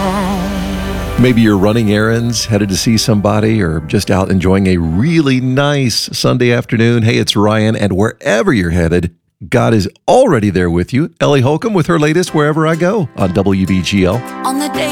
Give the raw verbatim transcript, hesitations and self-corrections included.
Maybe you're running errands, headed to see somebody, or just out enjoying a really nice Sunday afternoon. Hey, it's Ryan, and wherever you're headed, God is already there with you. Ellie Holcomb with her latest Wherever I Go on W B G L. On the day